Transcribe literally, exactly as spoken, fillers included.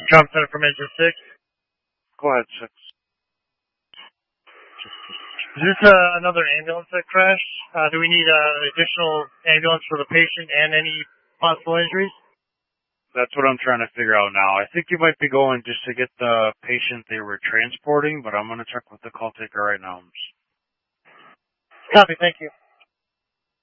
Trauma Center from Engine six. Go ahead, six. Is this uh, another ambulance that crashed? Uh, do we need uh, an additional ambulance for the patient and any possible injuries? That's what I'm trying to figure out now. I think you might be going just to get the patient they were transporting, but I'm going to check with the call taker right now. Copy, thank you.